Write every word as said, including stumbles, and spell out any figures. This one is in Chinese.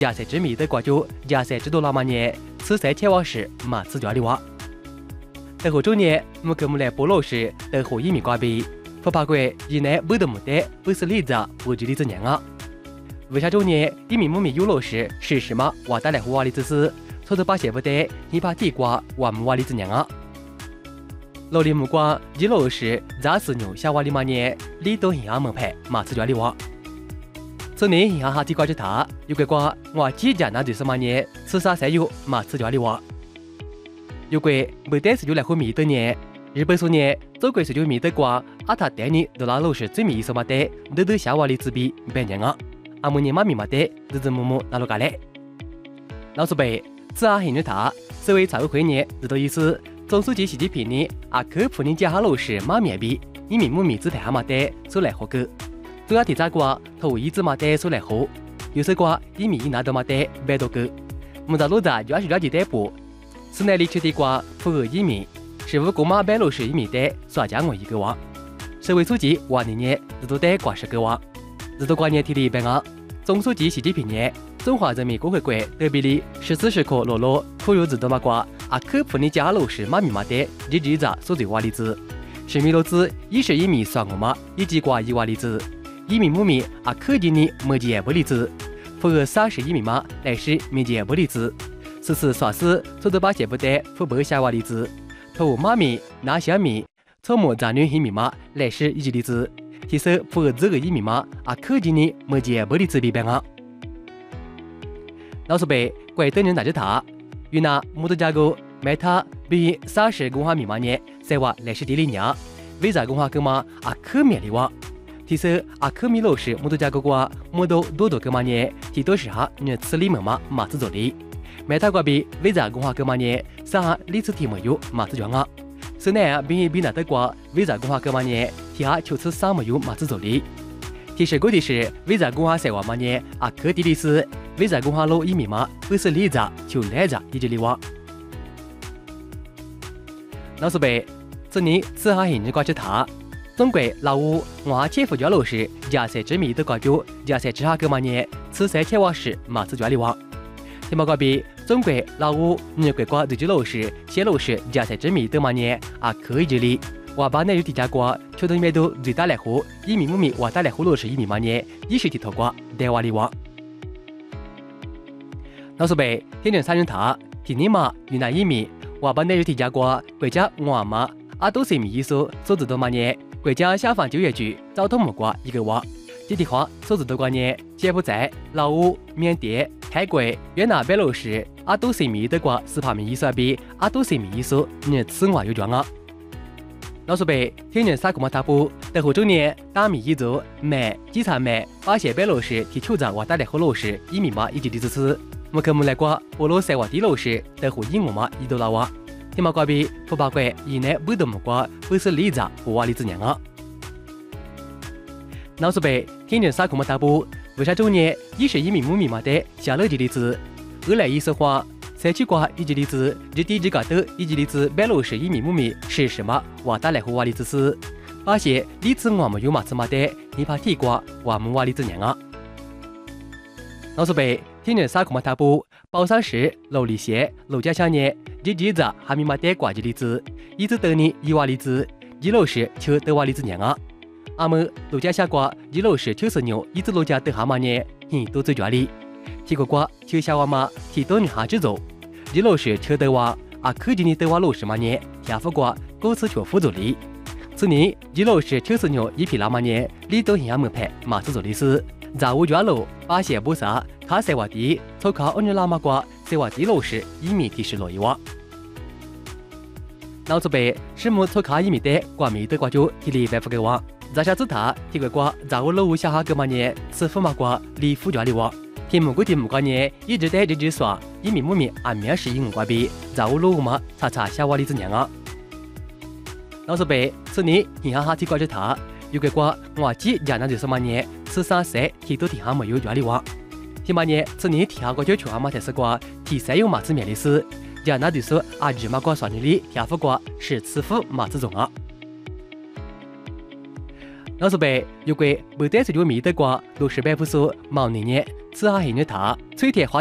亚塞之米的国家亚塞之多拉马年，此赛前往时马自抓里哇。在后周年，木克木来波罗时的后一米瓜比，不怕鬼以内不得木的不是例子不举例子娘啊。为啥周年一米木米有罗时是什么瓦带来胡瓦里子斯，错着把写不得你把地瓜瓦木瓦里子娘啊。老林木瓜一罗时杂事牛下瓦里马年，里都hình门牌马自抓里哇。此年hình哈地瓜之塔，有个瓜我几家那就是马年，此啥才有马自抓里哇。有鬼没得是就来和米的年，日本说年走鬼是就米的瓜，阿他带你都拉路是最米意思嘛的，都都下瓦里自比别年啊，阿姆年妈咪嘛的，日子木木那路干嘞。老苏北，此阿hình日塔，所谓财委会年日的意思，总书记习近平呢阿科普你家哈路是马面比，一米木米子台哈嘛的，所来何个？主要提查瓜头一子嘛的所来何？有些瓜一米一拿到嘛的百多个，木在路在主要是了解代步。此内里吃的瓜符合一米，是五个马百六十一米的，耍家我一个娃。社会书记娃年年日都得挂十个娃，日都挂年提的一百啊。总书记习近平年，中华人民共和国特别的十四时刻落落，普入日都马瓜啊科普你家楼是马米马的，日日子所最娃例子，是米罗子一十一米算我马，以及瓜一娃例子，一米木米啊科技你没见不例子，符合三十一米马来是没见不例子。此次耍死，错着把写不得符合下娃例子，头马米拿小米，草木杂女一米马来是一级例子，提升符合这个一米马啊科技你没见不例子比别啊。老苏北怪等人大只塔，与那木头加工买它比三十公哈米马年，在话来是地里年，为啥公哈个嘛啊可免里哇？提升啊可米楼是木头加工瓜，木头多多个嘛年，提多时哈你此里门嘛马子做的。买它瓜比为啥公话个嘛年，啥历次题没有马子装啊？是那样比比那的瓜为啥公话个嘛年，提下就此啥没有马子做的。提示过的是为啥公话赛话嘛年啊？科地里是为啥公话路一米嘛？不是例子就来着一直里哇。老师辈，此年此下hình日瓜之塔，中国老五我切夫交路时，亚塞之米的瓜酒，亚塞之下个嘛年，此赛前往时马子抓里哇。天猫瓜比中国老五日国瓜日之楼时，写楼时加塞之米的嘛年啊可以这里，我把那有提加瓜，秋冬面都最大来户，一米木米我大来户楼是一米嘛年，一是提头瓜带瓦里哇。老苏北天正三人塔，提尼嘛与那一米，我把那有提加瓜，国家我嘛啊都是米一số số字多嘛年，国家消防就业局交通木瓜一个哇。这地方数字多瓜年，柬埔寨、老挝、缅甸、泰国、越南、白罗斯，阿都是米的瓜是排名一算比，阿都是米一số，你此外有装啊。老苏北天人三个马塔布，在后周年打米一族买几场买，发现白罗斯提酋长瓦达来和罗斯一米嘛一级的支持，木克木来瓜俄罗斯瓦地罗斯在后英我嘛一多拉瓦，天马瓜比福巴国以内不得木瓜不是例子不瓦里子娘啊。老苏北天正三个马塔布，为啥周年一十一米木米嘛的下楼级例子，二来意思话。三七瓜一级例子，日底日嘎的一级例子，白罗是一米木米是什么？瓦达来和瓦里子是，发现例子我们有马子嘛的，你怕地瓜瓦木瓦里子娘啊。老苏北天正三个马塔布，宝山市楼里县楼家乡年日日子还没嘛的瓜级例子，一直等你一瓦例子，一楼是求得瓦里子娘啊。阿么楼家下瓜一楼是求是牛，一直楼家得蛤蟆年，你都最家里。提个瓜求小娃嘛，提多女孩子走。一楼是车德娃，啊，科技的德娃楼是嘛年，下副瓜果子全辅助力。此年一楼是车是牛一匹拉嘛年，里头形门牌马子做的是。在五角楼发现不啥，卡塞瓦地，抽卡二日拉嘛瓜，塞瓦地楼是一米提示罗一瓦。老祖辈是木抽卡一米的瓜米的瓜酒提里百副个娃，在下子塔提个瓜，在五楼下下个嘛年，此副嘛瓜里副角里娃。天木古天木瓜年一直在日日耍，一米木米按面是一五瓜比，在五楼嘛查查小娃里子娘啊。老师辈，此年银行哈提瓜着他，有个瓜我记家那就是嘛年，此三岁提都提下没有家里娃。天嘛年此年提下瓜就全嘛才是瓜，提三有马子面的事，家那就是啊日嘛瓜算日里提副瓜是此副马子种啊。 老师辈，如果不单是就米的瓜，都是百不说毛年年，此下黑日他，吹天花。